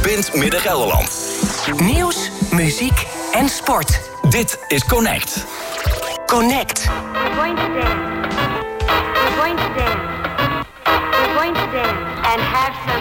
verbindt Midden-Gelderland. Nieuws, muziek en sport. Dit is Connect. Connect. We're going to dance. We're going to dance. We're going to dance and have some